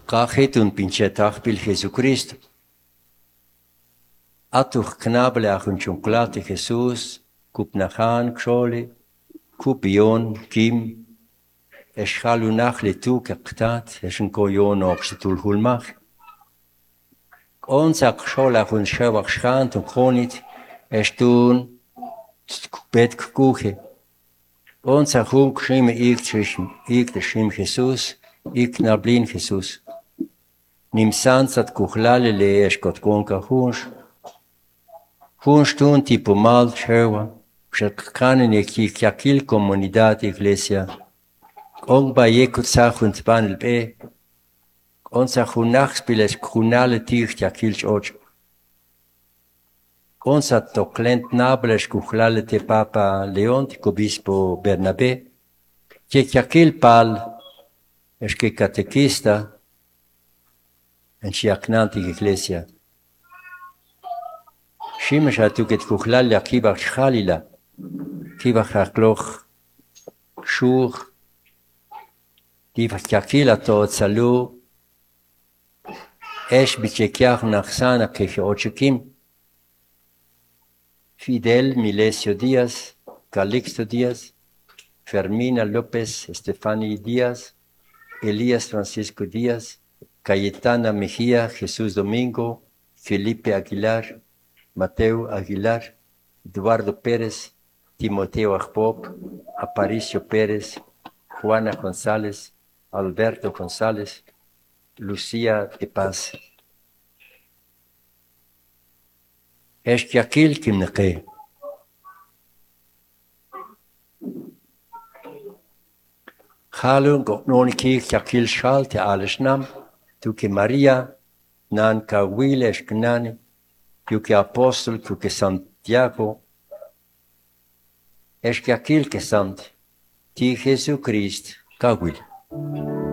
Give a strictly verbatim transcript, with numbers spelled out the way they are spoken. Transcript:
Cachit un pinchetach bil Jesucristo. Atuch knable ach un chocolate Jesus, kup nachan ksholi, kup ion kim, eschalu nach le tu kaptat, eschen koyon oxetul hulmach. Ons ak scholach un schewach schant un kronit, estun bet kuche. Ons ak hun kshime ik zwischen ik de schim Jesus, ik nablin Jesus. Nim sansat kuchlale le eskot konka hunsch. Hunsch tun tipo mal chewa, pshakanen ek yakil comunidad iglesia. On ba yekut sachunt banel be. Onsa hunachspiles kunale tich yakil choch. Onsa toklent nables kuchlale te papa Leontico bispo Bernabé. Que yakil pal es que catequista en Chiacnanti iglesia. Shimesh atuket kuchlal ya kibach chalila, kibach hakloch, shur, kibach yakila to tsalu, esh bichekiach nachsana kechochikim, Fidel Milesio Díaz, Calixto Díaz, Fermina López, Estefani Díaz, Elías Francisco Díaz, Cayetana Mejía, Jesús Domingo, Felipe Aguilar, Mateo Aguilar, Eduardo Pérez, Timoteo Ajpop, Aparicio Pérez, Juana González, Alberto González, Lucía de Paz. Eshkiakil kimneke. Halung noniki kiakil shal te alesnam, tu que María, nan kawil eshknani, tu que apóstol, tu que Santiago, eshkiakil que sant, ti Jesucrist kawil.